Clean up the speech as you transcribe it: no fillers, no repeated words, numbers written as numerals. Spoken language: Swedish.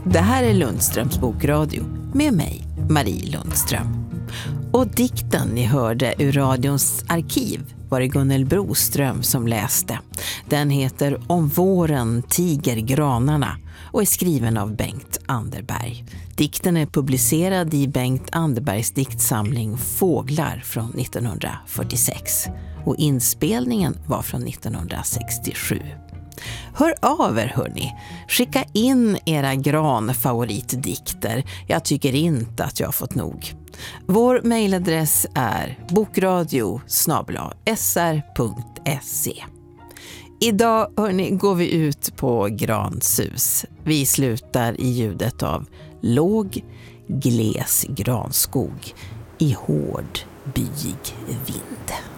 Det här är Lundströms bokradio med mig, Marie Lundström. Och dikten ni hörde ur radions arkiv var det Gunnel Broström som läste. Den heter Om våren tiger granarna och är skriven av Bengt Anderberg. Dikten är publicerad i Bengt Anderbergs diktsamling Fåglar från 1946 och inspelningen var från 1967. Hör av er hörni, skicka in era granfavoritdikter. Jag tycker inte att jag har fått nog. Vår mejladress är bokradio@sr.se. Idag hörni, går vi ut på gransus. Vi slutar i ljudet av låg, gles granskog i hård, byig vind.